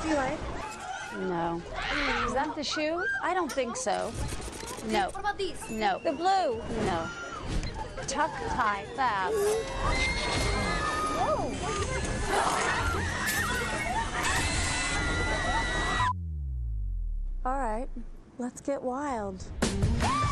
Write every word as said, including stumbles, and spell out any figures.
Do you like? No. Is that the shoe? I don't think so. No. What about these? No. The blue? No. Tuck, tie, fab. Whoa. All right, let's get wild.